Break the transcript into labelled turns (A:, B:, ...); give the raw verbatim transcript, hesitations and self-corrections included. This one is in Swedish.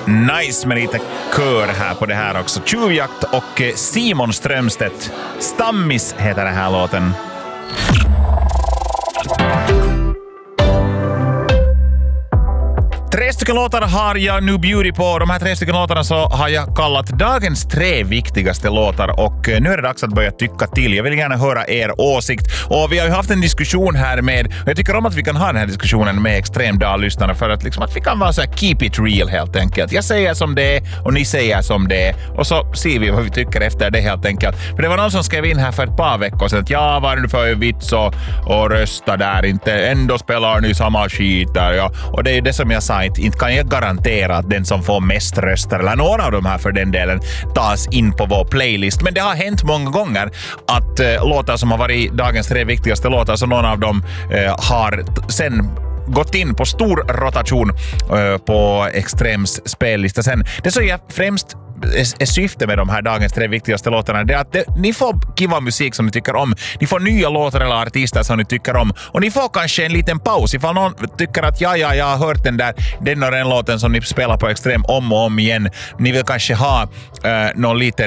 A: Nice med lite kör här på det här också. Tjuvjakt och Simon Strömstedt. Stammis heter den här låten. Tre stycken låtar har jag nu bjudit på. De här tre stycken låtarna så har jag kallat dagens tre viktigaste låtar och nu är det dags att börja tycka till. Jag vill gärna höra er åsikt och vi har ju haft en diskussion här med, och jag tycker om att vi kan ha den här diskussionen med Extremdag-lyssnarna för att, liksom, att vi kan vara så här keep it real helt enkelt. Jag säger som det är och ni säger som det är och så ser vi vad vi tycker efter det helt enkelt. För det var någon som skrev in här för ett par veckor sedan att ja, vad är det för vits och, och rösta där inte, ändå spelar ni samma skit där. Ja. Och det är det som jag sa, inte kan jag garantera att den som får mest röster eller några av de här för den delen tas in på vår playlist. Men det har hänt många gånger att äh, låtar som har varit dagens tre viktigaste låtar, så någon av dem äh, har t- sen gått in på stor rotation äh, på Extrems spellista sen. Det så jag främst är syfte med de här dagens tre viktigaste låtarna, det är att det, ni får kiva musik som ni tycker om. Ni får nya låtar eller artister som ni tycker om. Och ni får kanske en liten paus ifall någon tycker att ja, ja, jag har hört den där, den och den låten som ni spelar på Extrem om och om igen. Ni vill kanske ha uh, någon liten